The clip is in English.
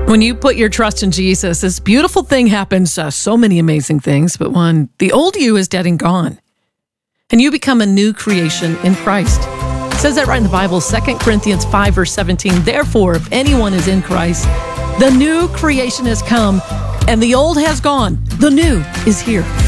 When you put your trust in Jesus, this beautiful thing happens, so many amazing things, but one, the old you is dead and gone, and you become a new creation in Christ. It says that right in the Bible, 2 Corinthians 5, verse 17. Therefore, if anyone is in Christ, the new creation has come, and the old has gone. The new is here.